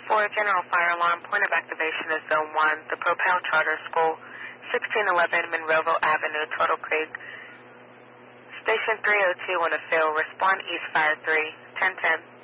4, General Fire Alarm. Point of activation is Zone 1, the Propel Charter School, 1611 Monroeville Avenue, Turtle Creek. Station 302 on the field. Respond East Fire 3, 1010.